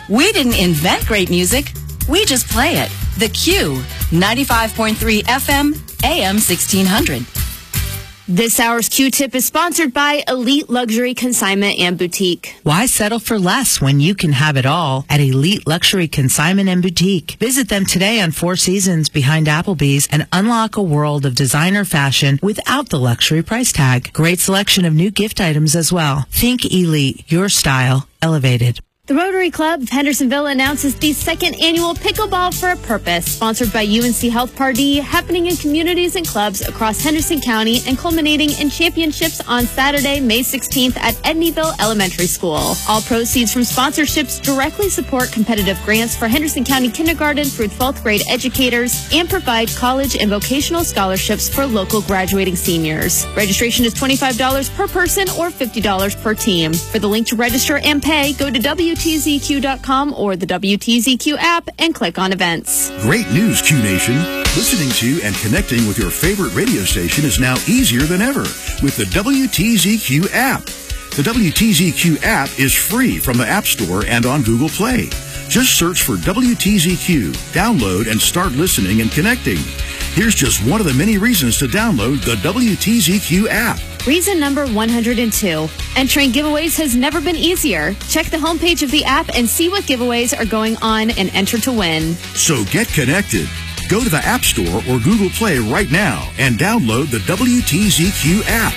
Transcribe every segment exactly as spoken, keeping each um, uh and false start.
We didn't invent great music. We just play it. The Q, ninety-five point three F M, A M sixteen hundred. This hour's Q-Tip is sponsored by Elite Luxury Consignment and Boutique. Why settle for less when you can have it all at Elite Luxury Consignment and Boutique? Visit them today on Four Seasons behind Applebee's and unlock a world of designer fashion without the luxury price tag. Great selection of new gift items as well. Think Elite, your style elevated. The Rotary Club of Hendersonville announces the second annual Pickleball for a Purpose, sponsored by U N C Health Party, happening in communities and clubs across Henderson County and culminating in championships on Saturday, May sixteenth at Edneyville Elementary School. All proceeds from sponsorships directly support competitive grants for Henderson County kindergarten through twelfth grade educators and provide college and vocational scholarships for local graduating seniors. Registration is twenty-five dollars per person or fifty dollars per team. For the link to register and pay, go to W T Z Q dot com or the W T Z Q app and click on events. Great news, Q Nation. Listening to and connecting with your favorite radio station is now easier than ever with the W T Z Q app. The W T Z Q app is free from the App Store and on Google Play. Just search for W T Z Q, download, and start listening and connecting. Here's just one of the many reasons to download the W T Z Q app. Reason number one hundred two. Entering giveaways has never been easier. Check the homepage of the app and see what giveaways are going on and enter to win. So get connected. Go to the App Store or Google Play right now and download the W T Z Q app.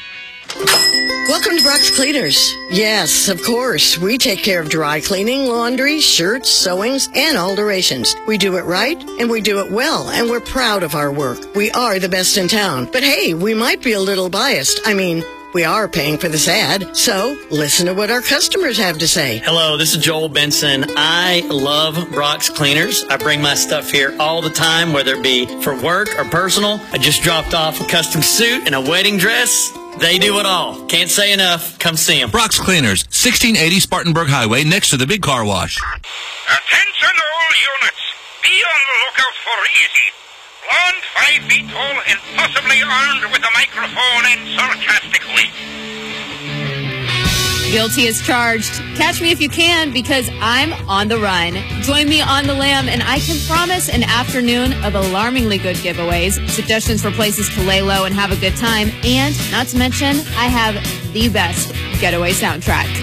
Welcome to Brock's Cleaners. Yes, of course. We take care of dry cleaning, laundry, shirts, sewings, and alterations. We do it right, and we do it well, and we're proud of our work. We are the best in town. But hey, we might be a little biased. I mean, we are paying for this ad, so listen to what our customers have to say. Hello, this is Joel Benson. I love Brock's Cleaners. I bring my stuff here all the time, whether it be for work or personal. I just dropped off a custom suit and a wedding dress. They do it all. Can't say enough. Come see them. Brock's Cleaners, sixteen eighty Spartanburg Highway, next to the big car wash. Attention all units. Be on the lookout for Easy. Blonde, five feet tall, and possibly armed with a microphone and sarcastic wit. Guilty as charged. Catch me if you can, because I'm on the run. Join me on the lam, and I can promise an afternoon of alarmingly good giveaways, suggestions for places to lay low and have a good time, and not to mention, I have the best getaway soundtrack.